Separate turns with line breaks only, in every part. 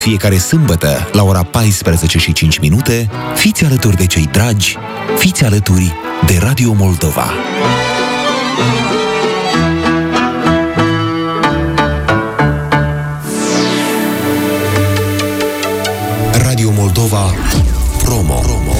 Fiecare sâmbătă, la ora 14:05, fiți alături de cei dragi, fiți alături de Radio Moldova. Radio Moldova Promo.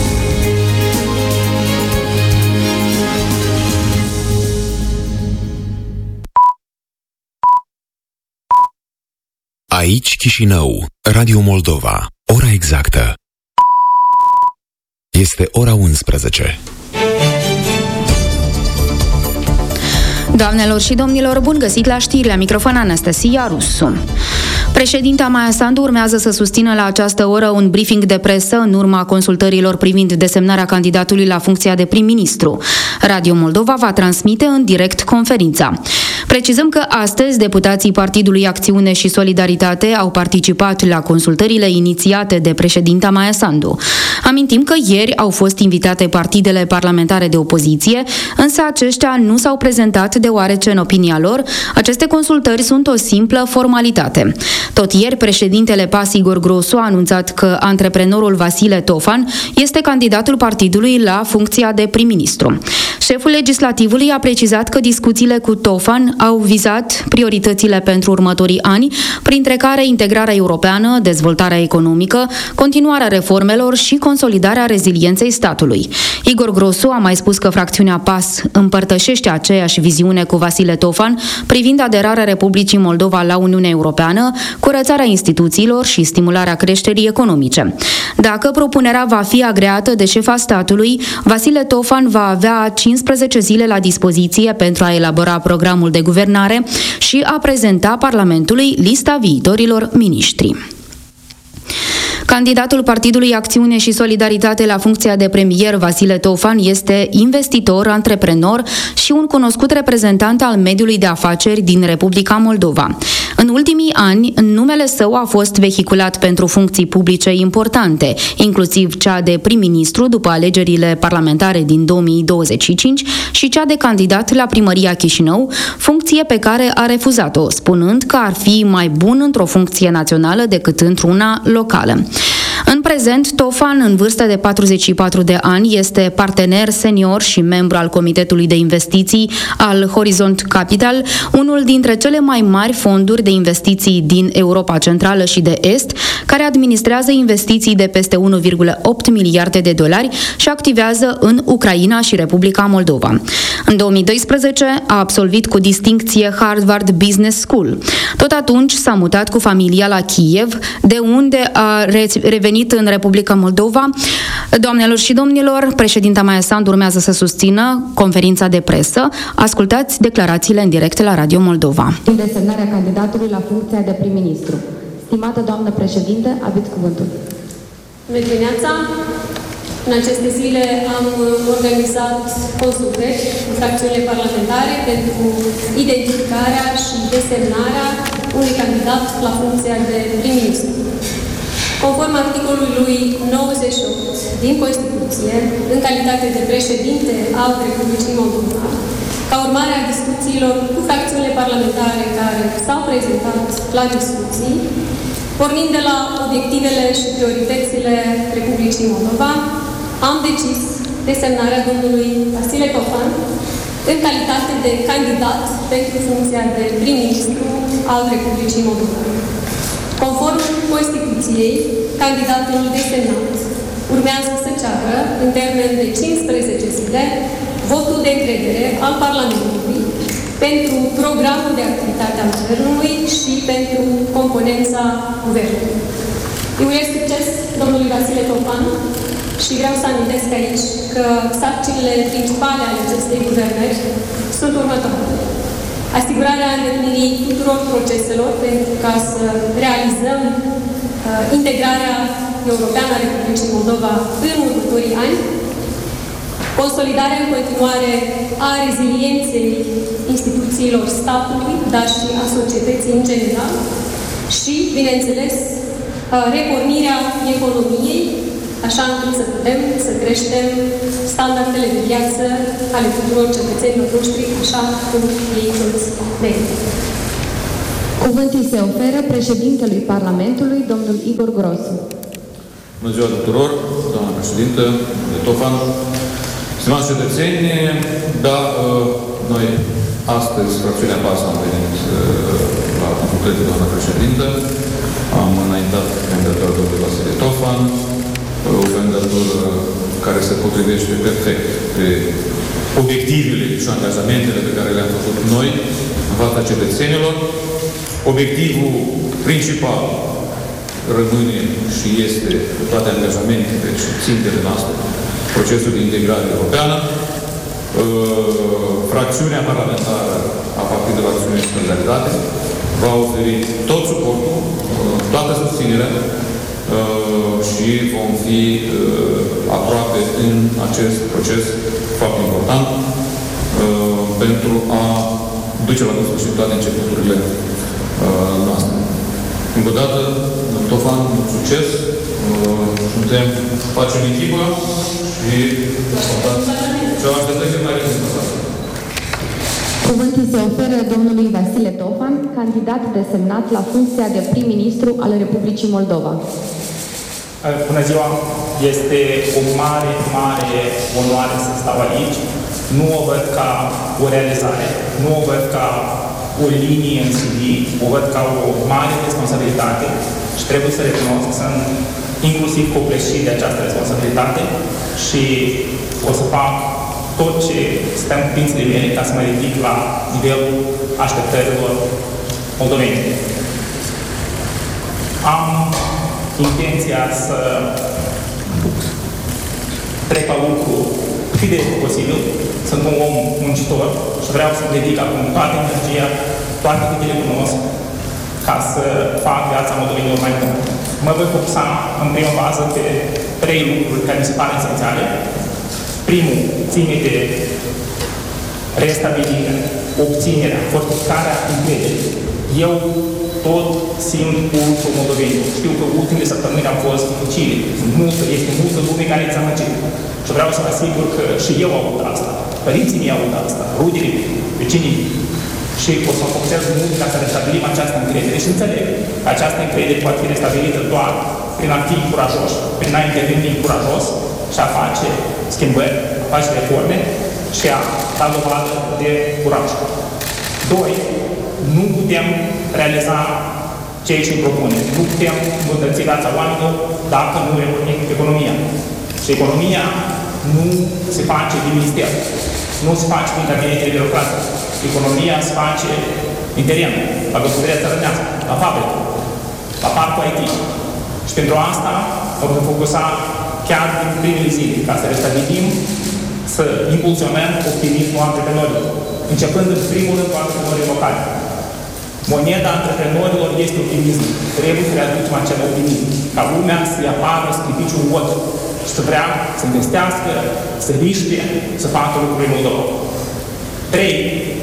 Aici Chișinău, Radio Moldova. Ora exactă este ora 11.
Doamnelor și domnilor, bun găsit la știri, la microfon Anastasia Rusu. Președinta Maia Sandu urmează să susțină la această oră un briefing de presă în urma consultărilor privind desemnarea candidatului la funcția de prim-ministru. Radio Moldova va transmite în direct conferința. Precizăm că astăzi deputații Partidului Acțiune și Solidaritate au participat la consultările inițiate de președinta Maia Sandu. Amintim că ieri au fost invitate partidele parlamentare de opoziție, însă aceștia nu s-au prezentat deoarece, în opinia lor, aceste consultări sunt o simplă formalitate. Tot ieri, președintele PAS Igor Grosu a anunțat că antreprenorul Vasile Tofan este candidatul partidului la funcția de prim-ministru. Șeful legislativului a precizat că discuțiile cu Tofan au vizat prioritățile pentru următorii ani, printre care integrarea europeană, dezvoltarea economică, continuarea reformelor și consolidarea rezilienței statului. Igor Grosu a mai spus că fracțiunea PAS împărtășește aceeași viziune cu Vasile Tofan privind aderarea Republicii Moldova la Uniunea Europeană, curățarea instituțiilor și stimularea creșterii economice. Dacă propunerea va fi agreată de șefa statului, Vasile Tofan va avea 15 zile la dispoziție pentru a elabora programul de guvernare și a prezenta Parlamentului lista viitorilor miniștri. Candidatul Partidului Acțiune și Solidaritate la funcția de premier, Vasile Tofan, este investitor, antreprenor și un cunoscut reprezentant al mediului de afaceri din Republica Moldova. În ultimii ani, numele său a fost vehiculat pentru funcții publice importante, inclusiv cea de prim-ministru după alegerile parlamentare din 2025 și cea de candidat la primăria Chișinău, funcție pe care a refuzat-o, spunând că ar fi mai bun într-o funcție națională decât într-una locală. În prezent, Tofan, în vârstă de 44 de ani, este partener senior și membru al Comitetului de Investiții al Horizont Capital, unul dintre cele mai mari fonduri de investiții din Europa Centrală și de Est, care administrează investiții de peste 1,8 miliarde de dolari și activează în Ucraina și Republica Moldova. În 2012 a absolvit cu distincție Harvard Business School. Tot atunci s-a mutat cu familia la Kiev, de unde a revenit în Republica Moldova. Doamnelor și domnilor, președinta Maia Sandu urmează să susțină conferința de presă. Ascultați declarațiile în direct la Radio Moldova.
Desemnarea candidatului la funcția de prim-ministru. Stimată doamnă președinte, aveți cuvântul.
Bună dimineața! În aceste zile am organizat consultări cu fracțiunile parlamentare pentru identificarea și desemnarea unui candidat la funcția de prim-ministru. Conform articolului 98 din Constituție, în calitate de președinte al Republicii Moldova, ca urmare a discuțiilor cu fracțiunile parlamentare care s-au prezentat la discuții, pornind de la obiectivele și prioritățile Republicii Moldova, am decis desemnarea domnului Vasile Tofan în calitate de candidat pentru funcția de prim-ministru al Republicii Moldova. Conform Constituției, candidatul desemnat urmează să ceară, în termen de 15 zile, votul de încredere al Parlamentului pentru programul de activitate al Guvernului și pentru componența Guvernului. Îi urez succes domnului Vasile Tofan și vreau să amintesc aici că sarcinile principale ale acestei guvernări sunt următoarele. Asigurarea îndeplinirii tuturor proceselor pentru ca să realizăm integrarea europeană a Republicii Moldova în următorii ani, consolidarea în continuare a rezilienței instituțiilor statului, dar și a societății în general și, bineînțeles, repornirea economiei, așa încât să putem să creștem standardele de viață ale tuturor cetățenilor noștri, așa cum ei toți merită.
Cuvântul se oferă președintelui Parlamentului, domnul Igor Grosu.
Bună ziua tuturor, doamna președintă, de Tofan, stimați cetățeni, da, noi astăzi, fracțiunea PAS, am venit la consultări de doamna președintă, am înaintat candidatura domnului Vasile Tofan, o candidatură care se potrivește perfect pe obiectivele și angajamentele pe care le-am făcut noi în fața cetățenilor. Obiectivul principal rămâne și este toate angajamentele și țintele noastre procesul de integrare europeană. Fracțiunea parlamentară a Partidului Acțiune și Solidaritate va oferi tot suportul, toată susținerea și vom fi aproape în acest proces foarte important pentru a duce la sfârșit toate începuturile noastre. Încă o dată, Tofan, mult succes, facem echipă și ce o așteptăm cât mai repede.
Cuvântul se oferă domnului Vasile Tofan, candidat desemnat la funcția de prim-ministru al Republicii Moldova.
Bună ziua! Este o mare, mare onoare să stau aici. Nu o văd ca o realizare, nu o văd ca o linie în CV, o văd ca o mare responsabilitate și trebuie să recunosc că sunt inclusiv copleșit de această responsabilitate și o să fac tot ce stă în putințele mele ca să mă ridic la nivelul așteptărilor moldoveni. Am intenția să trec la lucru cât de posibil. Sunt un om muncitor și vreau să-mi dedic acum toată energia, toate câte le cunosc, ca să fac viața moldovenilor mai bună. Mă voi focusa în prima fază pe 3 lucruri care mi se pare esențiale. Primul ține de restabilirea, obținerea, fortificarea încrederii. Eu tot simt pulsul moldovenilor. Știu că ultimele săptămâni au fost dificile. Este multă lume care e dezamăgită. Și vreau să vă asigur că și eu au avut asta. Părinții mei au avut asta. Rudele mei, vecinii mei. Și o să mă focusez mult ca să restabilim această încredere. Și înțeleg că această încredere poate fi restabilită doar prin a fi curajoși, prin a interveni curajos și a face schimbări, a face reforme și a da dovadă de curaj. 2. Nu putem realiza ceea ce îi propunem. Nu putem îmbunătăți viața oamenilor dacă nu reformim economia. Și economia nu se face din minister. Nu se face prin cabinetele birocratice. Economia se face în teren, la gospodăria țărănească, la fabrică, la parcul IT. Și pentru asta mă voi focusa chiar din primele zile, ca să restabilim, să impulsionăm optimismul antreprenorilor, începând în primul rând cu antreprenorii locali. Moneda antreprenorilor este optimism. Trebuie să readucem acel optimism, ca lumea să-i apară scripiciul vot și să vrea să investească, să riște, să facă lucruri în Moldova. 3.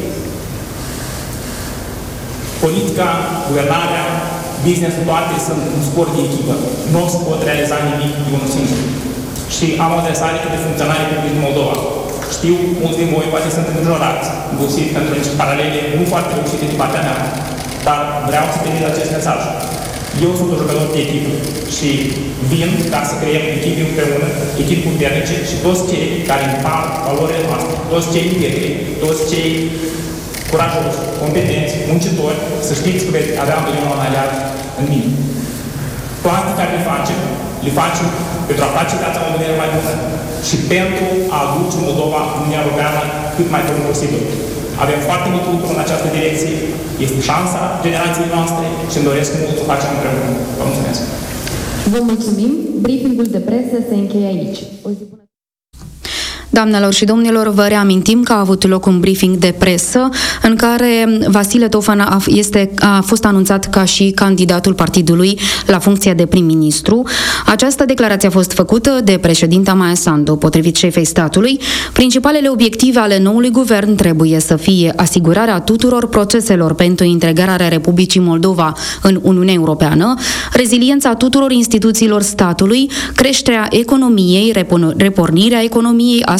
Politica, guvernarea, business-ul, toate sunt un sport de echipă. Nu se pot realiza nimic de unul singur. Și am o adresare către funcționarii publici din Moldova. Știu, mulți din voi poate sunt îngrijorați, inclusiv pentru niște paralele nu foarte reușite din partea mea, dar vreau să trimit acest mesaj. Eu sunt un jucător de echipă și vin ca să creăm echipe împreună, echipe puternice și toți cei care împart valorile noastre, toți cei integri, toți cei curajoși, competenți, muncitori, să știți că veți avea întotdeauna un aliat în mine. Toate care le facem pentru a face viața moldovenilor mai bună și pentru a aduce Moldova în Uniunea Europeană cât mai curând posibil. Avem foarte mult lucru în această direcție, este șansa generației noastre și îmi doresc mult să facem împreună. Vă mulțumesc!
Vă mulțumim! Briefingul de presă se încheie aici. O zi bună!
Doamnelor și domnilor, vă reamintim că a avut loc un briefing de presă în care Vasile Tofan a fost anunțat ca și candidatul partidului la funcția de prim-ministru. Această declarație a fost făcută de președinta Maia Sandu. Potrivit șefei statului, principalele obiective ale noului guvern trebuie să fie asigurarea tuturor proceselor pentru integrarea Republicii Moldova în Uniunea Europeană, reziliența tuturor instituțiilor statului, creșterea economiei, repornirea economiei, astfel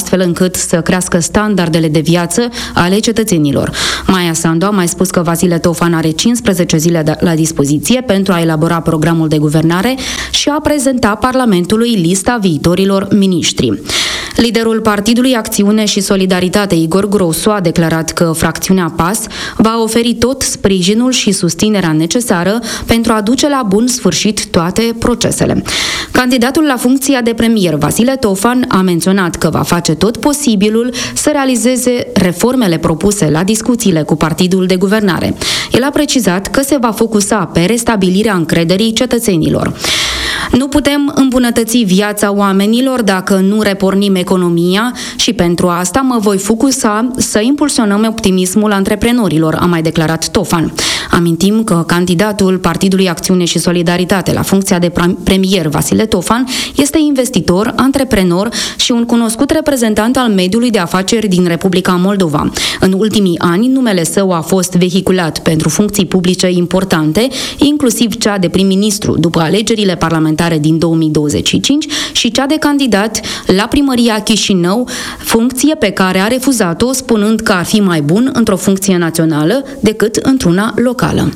astfel încât să crească standardele de viață ale cetățenilor. Maia Sandu a mai spus că Vasile Tofan are 15 zile la dispoziție pentru a elabora programul de guvernare și a prezenta Parlamentului lista viitorilor miniștri. Liderul Partidului Acțiune și Solidaritate, Igor Grosu, a declarat că fracțiunea PAS va oferi tot sprijinul și susținerea necesară pentru a duce la bun sfârșit toate procesele. Candidatul la funcția de premier, Vasile Tofan, a menționat că va face tot posibilul să realizeze reformele propuse la discuțiile cu partidul de guvernare. El a precizat că se va focusa pe restabilirea încrederii cetățenilor. Nu putem îmbunătăți viața oamenilor dacă nu repornim economia și pentru asta mă voi focusa să impulsionăm optimismul antreprenorilor, a mai declarat Tofan. Amintim că candidatul Partidului Acțiune și Solidaritate la funcția de premier, Vasile Tofan, este investitor, antreprenor și un cunoscut reprezentant al mediului de afaceri din Republica Moldova. În ultimii ani, numele său a fost vehiculat pentru funcții publice importante, inclusiv cea de prim-ministru după alegerile parlamentare din 2025 și cea de candidat la primăria Chișinău, funcție pe care a refuzat-o, spunând că ar fi mai bun într-o funcție națională decât într-una locală.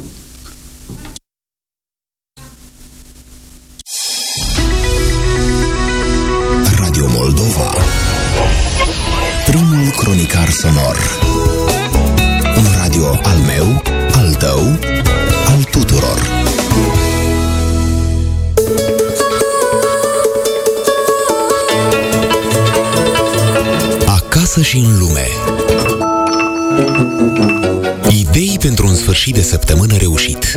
Radio Moldova. Primul cronicar sonor. Un radio al meu, al tău, al tuturor. Acasă și în lume. Idei pentru un sfârșit de săptămână reușit.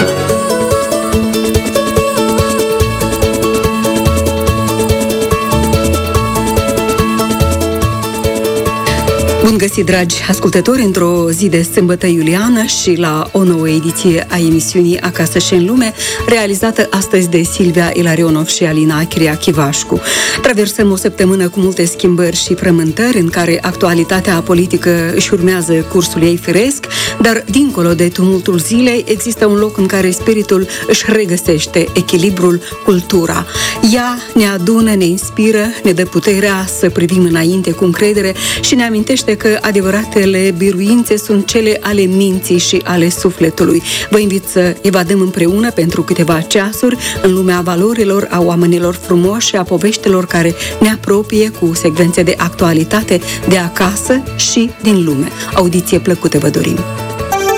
Bun găsit, dragi ascultători, într-o zi de sâmbătă iuliană și la o nouă ediție a emisiunii Acasă și în lume, realizată astăzi de Silvia Ilarionov și Alina Chiriachivașcu. Traversăm o săptămână cu multe schimbări și frământări, în care actualitatea politică își urmează cursul ei firesc, dar dincolo de tumultul zilei există un loc în care spiritul își regăsește echilibrul, cultura. Ea ne adună, ne inspiră, ne dă puterea să privim înainte cu încredere și ne amintește că adevăratele biruințe sunt cele ale minții și ale sufletului. Vă invit să evadăm împreună pentru câteva ceasuri în lumea valorilor, a oamenilor frumoși și a poveștilor care ne apropie cu secvențe de actualitate de acasă și din lume. Audiție plăcută vă dorim!